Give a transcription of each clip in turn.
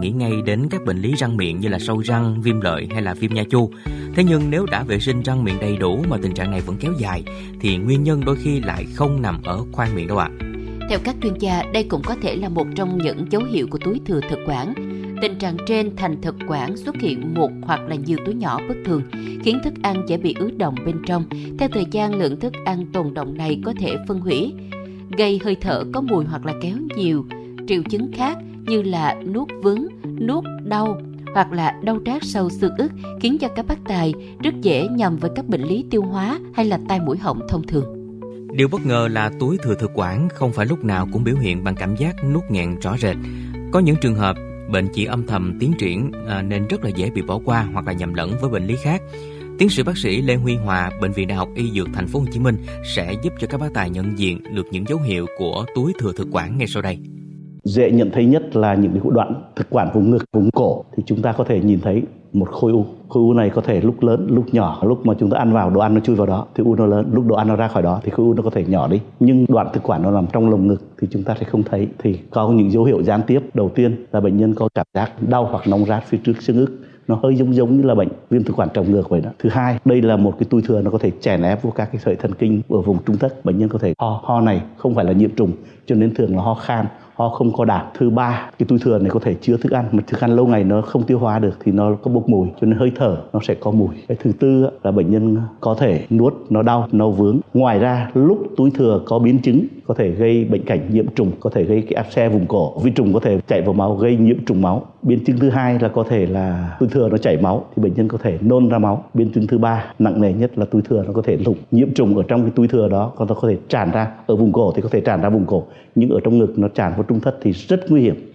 nghĩ ngay đến các bệnh lý răng miệng như là sâu răng, viêm lợi hay là viêm nha chu. Thế nhưng nếu đã vệ sinh răng miệng đầy đủ mà tình trạng này vẫn kéo dài thì nguyên nhân đôi khi lại không nằm ở khoang miệng đâu ạ. Theo các chuyên gia, đây cũng có thể là một trong những dấu hiệu của túi thừa thực quản. Tình trạng trên thành thực quản xuất hiện một hoặc là nhiều túi nhỏ bất thường, khiến thức ăn dễ bị ứ đọng bên trong. Theo thời gian, lượng thức ăn tồn đọng này có thể phân hủy, gây hơi thở có mùi hoặc là kéo nhiều. Triệu chứng khác như là nuốt vướng, nuốt đau hoặc là đau rát sau xương ức khiến cho các bác tài rất dễ nhầm với các bệnh lý tiêu hóa hay là tai mũi họng thông thường. Điều bất ngờ là túi thừa thực quản không phải lúc nào cũng biểu hiện bằng cảm giác nuốt nghẹn rõ rệt. Có những trường hợp bệnh chỉ âm thầm tiến triển nên rất là dễ bị bỏ qua hoặc là nhầm lẫn với bệnh lý khác. Tiến sĩ bác sĩ Lê Huy Hòa, Bệnh viện Đại học Y Dược Thành phố Hồ Chí Minh sẽ giúp cho các bác tài nhận diện được những dấu hiệu của túi thừa thực quản ngay sau đây. Dễ nhận thấy nhất là những cái đoạn thực quản vùng ngực, vùng cổ thì chúng ta có thể nhìn thấy một khối u. Khối u này có thể lúc lớn, lúc nhỏ. Lúc mà chúng ta ăn vào, đồ ăn nó chui vào đó thì u nó lớn. Lúc đồ ăn nó ra khỏi đó thì khối u nó có thể nhỏ đi. Nhưng đoạn thực quản nó nằm trong lồng ngực thì chúng ta sẽ không thấy. Thì có những dấu hiệu gián tiếp. Đầu tiên là bệnh nhân có cảm giác đau hoặc nóng rát phía trước xương ức. Nó hơi giống như là bệnh viêm thực quản trồng ngược vậy đó. Thứ hai, đây là một cái túi thừa nó có thể chèn ép vào các cái sợi thần kinh ở vùng trung thất. Bệnh nhân có thể ho này không phải là nhiễm trùng cho nên thường là ho khan, ho không có đạt. Thứ ba, cái túi thừa này có thể chứa thức ăn, mà thức ăn lâu ngày nó không tiêu hóa được thì nó có bốc mùi, cho nên hơi thở nó sẽ có mùi. Cái thứ tư là bệnh nhân có thể nuốt nó đau, nó vướng. Ngoài ra, lúc túi thừa có biến chứng có thể gây bệnh cảnh nhiễm trùng, có thể gây cái áp xe vùng cổ, vi trùng có thể chạy vào máu gây nhiễm trùng máu. Biến chứng thứ hai là có thể là túi thừa nó chảy máu thì bệnh nhân có thể nôn ra máu. Biến chứng thứ ba nặng nề nhất là túi thừa nó có thể lủng, nhiễm trùng ở trong cái túi thừa đó, nó có thể tràn ra ở vùng cổ thì có thể tràn ra vùng cổ, nhưng ở trong ngực nó tràn vào trung thất thì rất nguy hiểm.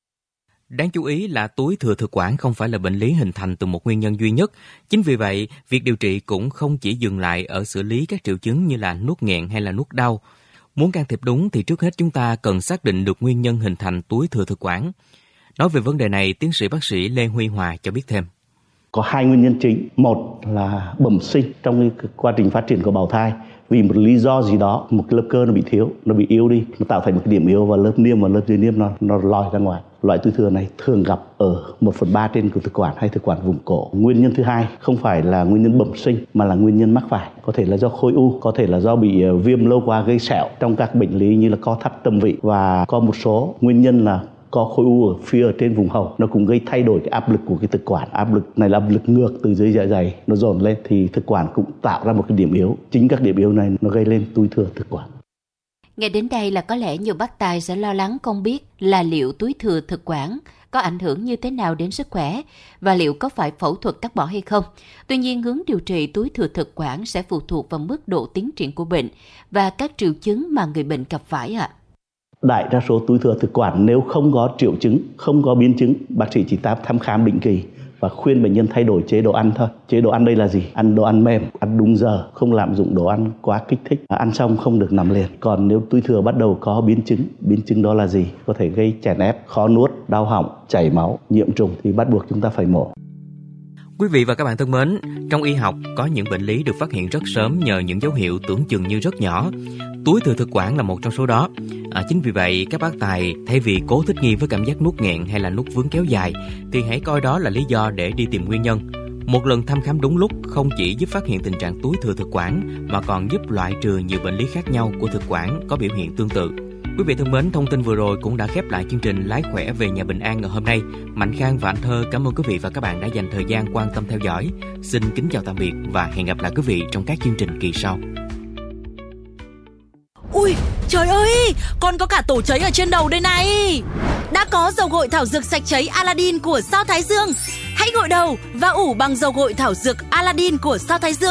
Đáng chú ý là túi thừa thực quản không phải là bệnh lý hình thành từ một nguyên nhân duy nhất. Chính vì vậy, việc điều trị cũng không chỉ dừng lại ở xử lý các triệu chứng như là nuốt nghẹn hay là nuốt đau. Muốn can thiệp đúng thì trước hết chúng ta cần xác định được nguyên nhân hình thành túi thừa thực quản. Nói về vấn đề này, tiến sĩ bác sĩ Lê Huy Hòa cho biết thêm. Có hai nguyên nhân chính. Một là bẩm sinh trong cái quá trình phát triển của bào thai. Vì một lý do gì đó, một cái lớp cơ nó bị thiếu, nó bị yếu đi, nó tạo thành một cái điểm yếu và lớp niêm và lớp dưới niêm nó lòi ra ngoài. Loại túi thừa này thường gặp ở 1/3 trên của thực quản hay thực quản vùng cổ. Nguyên nhân thứ hai không phải là nguyên nhân bẩm sinh mà là nguyên nhân mắc phải. Có thể là do khối u, có thể là do bị viêm lâu qua gây sẹo trong các bệnh lý như là co thắt tâm vị, và có một số nguyên nhân là có khối u ở phía trên vùng hầu, nó cũng gây thay đổi cái áp lực của cái thực quản. Áp lực này là áp lực ngược từ dưới dạ dày nó dồn lên thì thực quản cũng tạo ra một cái điểm yếu. Chính các điểm yếu này nó gây lên túi thừa thực quản. Nghe đến đây là có lẽ nhiều bác tài sẽ lo lắng không biết là liệu túi thừa thực quản có ảnh hưởng như thế nào đến sức khỏe và liệu có phải phẫu thuật cắt bỏ hay không. Tuy nhiên, hướng điều trị túi thừa thực quản sẽ phụ thuộc vào mức độ tiến triển của bệnh và các triệu chứng mà người bệnh gặp phải ạ. Đại đa số túi thừa thực quản nếu không có triệu chứng, không có biến chứng, bác sĩ chỉ thăm khám định kỳ và khuyên bệnh nhân thay đổi chế độ ăn thôi. Chế độ ăn đây là gì? Ăn đồ ăn mềm, ăn đúng giờ, không lạm dụng đồ ăn quá kích thích, ăn xong không được nằm liền. Còn nếu túi thừa bắt đầu có biến chứng đó là gì? Có thể gây chèn ép, khó nuốt, đau họng, chảy máu, nhiễm trùng thì bắt buộc chúng ta phải mổ. Quý vị và các bạn thân mến, trong y học có những bệnh lý được phát hiện rất sớm nhờ những dấu hiệu tưởng chừng như rất nhỏ. Túi thừa thực quản là một trong số đó. Chính vì vậy, các bác tài thay vì cố thích nghi với cảm giác nuốt nghẹn hay là nuốt vướng kéo dài, thì hãy coi đó là lý do để đi tìm nguyên nhân. Một lần thăm khám đúng lúc không chỉ giúp phát hiện tình trạng túi thừa thực quản mà còn giúp loại trừ nhiều bệnh lý khác nhau của thực quản có biểu hiện tương tự. Quý vị thân mến, thông tin vừa rồi cũng đã khép lại chương trình Lái khỏe về nhà bình an ngày hôm nay. Mạnh Khang và Anh Thơ cảm ơn quý vị và các bạn đã dành thời gian quan tâm theo dõi. Xin kính chào tạm biệt và hẹn gặp lại quý vị trong các chương trình kỳ sau. Ui, trời ơi, con có cả tổ cháy ở trên đầu đây này. Đã có dầu gội thảo dược sạch cháy Aladdin của Sao Thái Dương. Hãy gội đầu và ủ bằng dầu gội thảo dược Aladdin của Sao Thái Dương.